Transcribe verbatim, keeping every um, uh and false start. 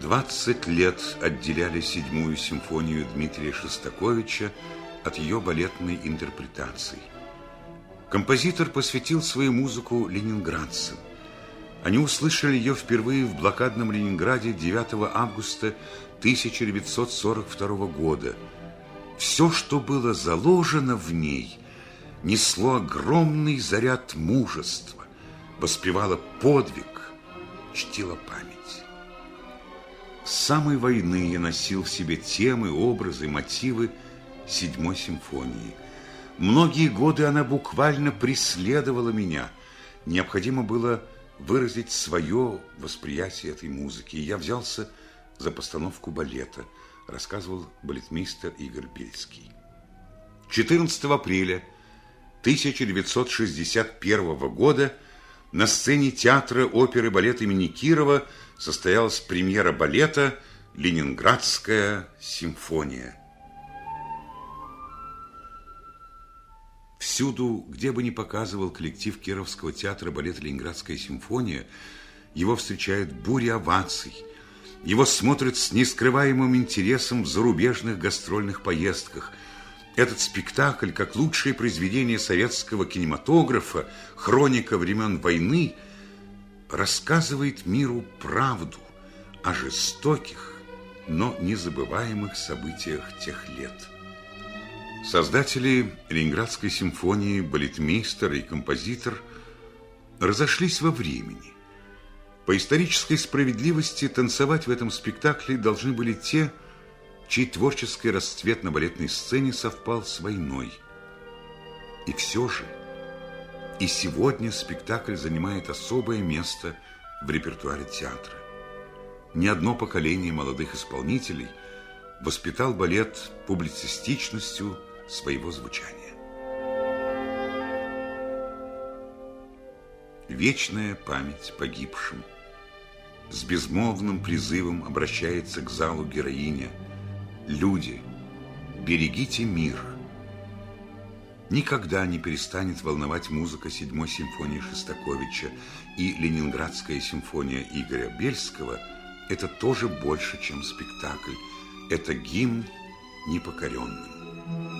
Двадцать лет отделяли седьмую симфонию Дмитрия Шостаковича от ее балетной интерпретации. Композитор посвятил свою музыку ленинградцам. Они услышали ее впервые в блокадном Ленинграде девятого августа тысяча девятьсот сорок второго года. Все, что было заложено в ней, несло огромный заряд мужества, воспевало подвиг, чтило память. С самой войны я носил в себе темы, образы, мотивы седьмой симфонии. Многие годы она буквально преследовала меня. Необходимо было выразить свое восприятие этой музыки. И я взялся за постановку балета, рассказывал балетмейстер Игорь Бельский. четырнадцатого апреля тысяча девятьсот шестьдесят первого года на сцене театра оперы и балета имени Кирова состоялась премьера балета «Ленинградская симфония». Всюду, где бы ни показывал коллектив Кировского театра балета «Ленинградская симфония», его встречают буря оваций. Его смотрят с нескрываемым интересом в зарубежных гастрольных поездках. Этот спектакль, как лучшее произведение советского кинематографа, хроника времен войны, рассказывает миру правду о жестоких, но незабываемых событиях тех лет. Создатели Ленинградской симфонии, балетмейстер и композитор, разошлись во времени. По исторической справедливости танцевать в этом спектакле должны были те, чей творческий расцвет на балетной сцене совпал с войной. И все же, и сегодня спектакль занимает особое место в репертуаре театра. Ни одно поколение молодых исполнителей воспитал балет публицистичностью своего звучания. Вечная память погибшим. С безмолвным призывом обращается к залу героиня: «Люди, берегите мир». Никогда не перестанет волновать музыка седьмой симфонии Шостаковича, и Ленинградская симфония Игоря Бельского – это тоже больше, чем спектакль. Это гимн непокоренным.